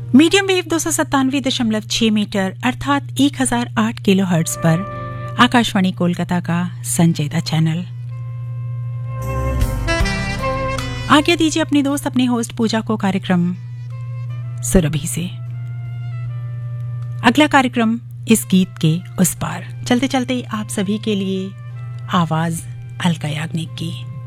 Medium wave 297.6 metre अर्थात 1008 kilohertz पर आकाशवाणी कोलकाता का संजयदा चैनल। आज्ञा दीजिए अपनी दोस्त अपनी होस्ट पूजा को कार्यक्रम सुरभि से। अगला कार्यक्रम इस गीत के उस पार। चलते चलते आप सभी के लिए आवाज अलका याग्निक की।